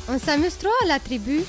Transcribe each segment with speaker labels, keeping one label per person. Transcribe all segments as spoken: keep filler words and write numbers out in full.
Speaker 1: On s'amuse trop à la tribu.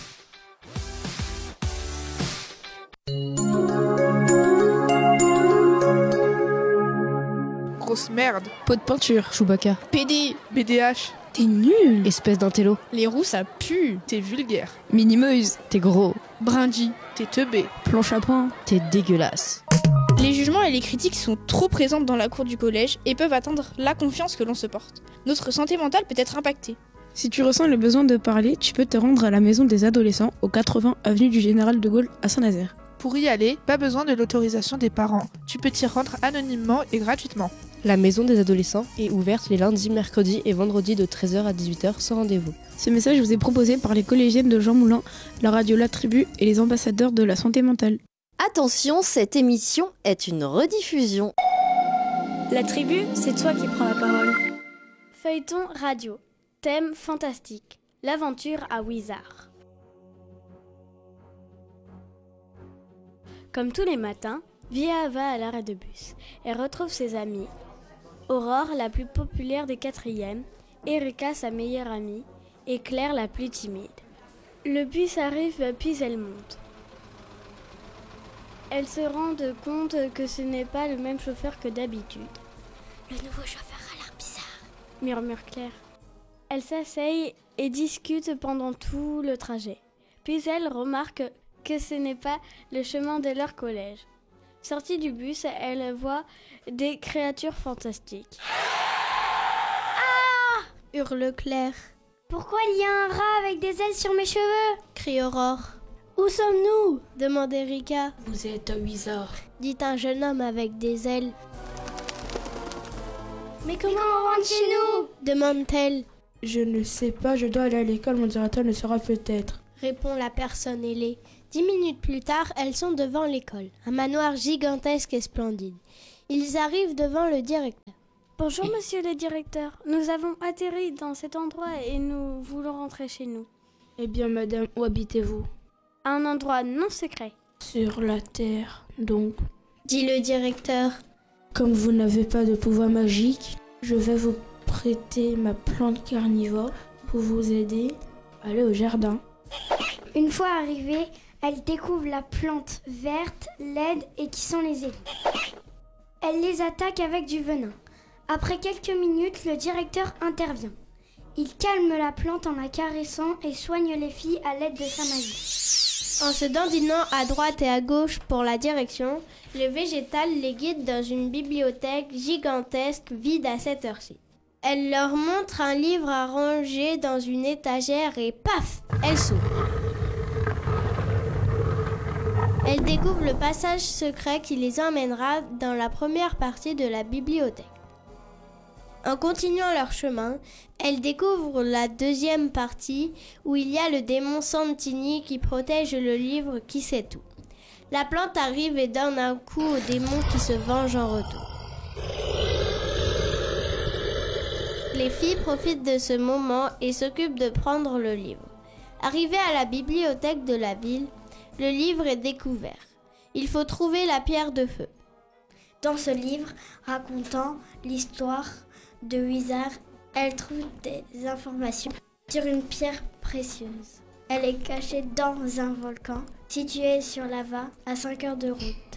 Speaker 2: Grosse merde.
Speaker 3: Pot de peinture.
Speaker 4: Chewbacca.
Speaker 3: P D.
Speaker 2: B D H.
Speaker 3: T'es nul.
Speaker 4: Espèce d'intello.
Speaker 3: Les roues, ça pue.
Speaker 2: T'es vulgaire.
Speaker 3: Minimeuse.
Speaker 4: T'es gros.
Speaker 3: Brindille.
Speaker 2: T'es teubé.
Speaker 3: Planche à pain.
Speaker 4: T'es dégueulasse.
Speaker 5: Les jugements et les critiques sont trop présentes dans la cour du collège et peuvent atteindre la confiance que l'on se porte. Notre santé mentale peut être impactée.
Speaker 6: Si tu ressens le besoin de parler, tu peux te rendre à la maison des adolescents au quatre-vingts avenue du Général de Gaulle à Saint-Nazaire.
Speaker 2: Pour y aller, pas besoin de l'autorisation des parents. Tu peux t'y rendre anonymement et gratuitement.
Speaker 4: La maison des adolescents est ouverte les lundis, mercredis et vendredis de treize heures à dix-huit heures sans rendez-vous.
Speaker 6: Ce message vous est proposé par les collégiennes de Jean Moulin, la radio La Tribu et les ambassadeurs de la santé mentale.
Speaker 7: Attention, cette émission est une rediffusion.
Speaker 8: La Tribu, c'est toi qui prends la parole. Feuilleton radio. Thème fantastique. L'aventure à Wizard. Comme tous les matins, Via va à l'arrêt de bus. Elle retrouve ses amis. Aurore, la plus populaire des quatrièmes, Erika, sa meilleure amie, et Claire, la plus timide. Le bus arrive, puis elle monte. Elles se rendent compte que ce n'est pas le même chauffeur que d'habitude.
Speaker 9: Le nouveau chauffeur a l'air bizarre,
Speaker 8: murmure Claire. Elles s'asseyent et discutent pendant tout le trajet. Puis elles remarquent que ce n'est pas le chemin de leur collège. Sortie du bus, elles voient des créatures fantastiques.
Speaker 9: Ah !
Speaker 8: Hurle Claire.
Speaker 9: Pourquoi il y a un rat avec des ailes sur mes cheveux ?
Speaker 8: Crie Aurore.
Speaker 9: Où sommes-nous ? demande Erika.
Speaker 3: Vous êtes à Wizard,
Speaker 8: dit un jeune homme avec des ailes.
Speaker 9: Mais comment on rentre chez nous ?
Speaker 8: demande-t-elle.
Speaker 10: Je ne sais pas, je dois aller à l'école, mon directeur le saura peut-être.
Speaker 8: Répond la personne ailée. Dix minutes plus tard, elles sont devant l'école. Un manoir gigantesque et splendide. Ils arrivent devant le directeur. Bonjour monsieur le directeur, nous avons atterri dans cet endroit et nous voulons rentrer chez nous.
Speaker 10: Eh bien madame, où habitez-vous ?
Speaker 8: À un endroit non secret.
Speaker 10: Sur la terre, donc.
Speaker 8: Dit le directeur.
Speaker 10: Comme vous n'avez pas de pouvoir magique, je vais vous prêter ma plante carnivore pour vous aider à aller au jardin.
Speaker 9: Une fois arrivée, elle découvre la plante verte, laide et qui sent les égouts. Elle les attaque avec du venin. Après quelques minutes, le directeur intervient. Il calme la plante en la caressant et soigne les filles à l'aide de sa magie.
Speaker 8: En se dandinant à droite et à gauche pour la direction, le végétal les guide dans une bibliothèque gigantesque vide à cette heure-ci. Elle leur montre un livre à ranger dans une étagère et paf, elle s'ouvre. Elle découvre le passage secret qui les emmènera dans la première partie de la bibliothèque. En continuant leur chemin, elles découvrent la deuxième partie où il y a le démon Santini qui protège le livre qui sait tout. La plante arrive et donne un coup au démon qui se venge en retour. Les filles profitent de ce moment et s'occupent de prendre le livre. Arrivées à la bibliothèque de la ville, le livre est découvert. Il faut trouver la pierre de feu.
Speaker 9: Dans ce livre racontant l'histoire de Wizard, elle trouve des informations sur une pierre précieuse. Elle est cachée dans un volcan situé sur Lava à cinq heures de route.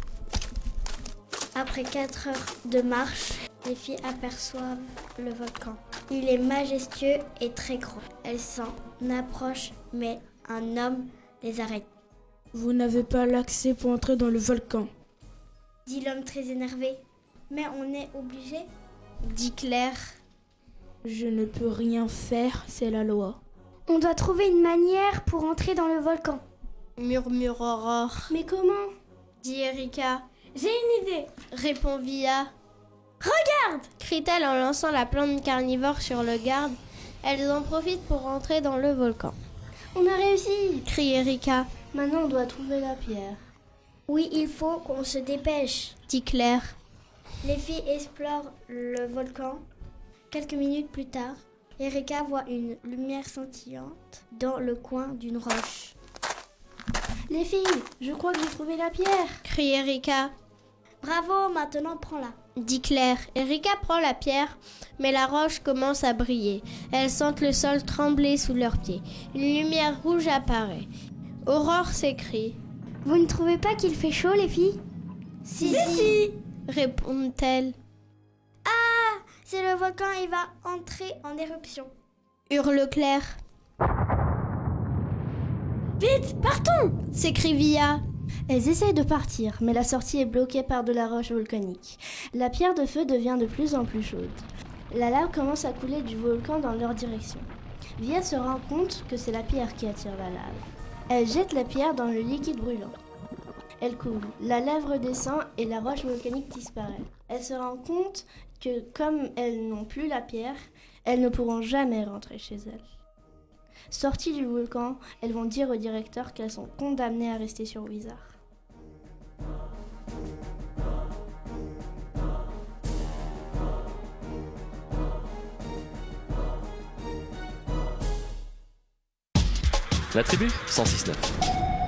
Speaker 9: Après quatre heures de marche, les filles aperçoivent le volcan. Il est majestueux et très grand. Elles s'en approchent, mais un homme les arrête.
Speaker 10: Vous n'avez pas l'accès pour entrer dans le volcan,
Speaker 9: dit l'homme très énervé. Mais on est obligé,
Speaker 8: dit Claire.
Speaker 10: Je ne peux rien faire, c'est la loi.
Speaker 9: On doit trouver une manière pour entrer dans le volcan,
Speaker 8: murmure Aurore.
Speaker 9: Mais comment ?
Speaker 8: dit Erika.
Speaker 9: J'ai une idée,
Speaker 8: répond Via.
Speaker 9: Regarde,
Speaker 8: crie-t-elle en lançant la plante carnivore sur le garde. Elles en profitent pour entrer dans le volcan.
Speaker 9: On a réussi,
Speaker 8: crie Erika.
Speaker 9: Maintenant on doit trouver la pierre. Oui, il faut qu'on se dépêche,
Speaker 8: dit Claire.
Speaker 9: Les filles explorent le volcan. Quelques minutes plus tard, Erika voit une lumière scintillante dans le coin d'une roche. Les filles, je crois que j'ai trouvé la pierre,
Speaker 8: crie Erika.
Speaker 9: Bravo, maintenant prends-la.
Speaker 8: Dit Claire. Erika prend la pierre, mais la roche commence à briller. Elles sentent le sol trembler sous leurs pieds. Une lumière rouge apparaît. Aurore s'écrie.
Speaker 9: Vous ne trouvez pas qu'il fait chaud, les filles?
Speaker 8: Si, si, si, répondent-elles.
Speaker 9: Ah, c'est le volcan, il va entrer en éruption.
Speaker 8: Hurle Claire.
Speaker 9: Vite, partons!
Speaker 8: S'écrie Via.
Speaker 1: Elles essayent de partir, mais la sortie est bloquée par de la roche volcanique. La pierre de feu devient de plus en plus chaude. La lave commence à couler du volcan dans leur direction. Via se rend compte que c'est la pierre qui attire la lave. Elle jette la pierre dans le liquide brûlant. Elle coule, la lave redescend et la roche volcanique disparaît. Elle se rend compte que comme elles n'ont plus la pierre, elles ne pourront jamais rentrer chez elles. Sorties du volcan, elles vont dire au directeur qu'elles sont condamnées à rester sur Wizard.
Speaker 11: La tribu cent six neuf.